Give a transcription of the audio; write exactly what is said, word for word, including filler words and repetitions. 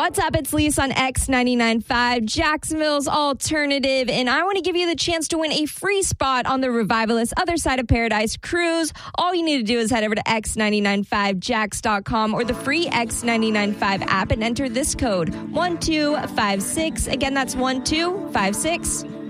What's up? It's Lisa on X ninety-nine point five, Jacksonville's alternative, and I want to give you the chance to win a free spot on the Revivalist Other Side of Paradise cruise. All you need to do is head over to x nine nine five jacks dot com or the free X ninety-nine point five app and enter this code one two five six. Again, that's one two five six.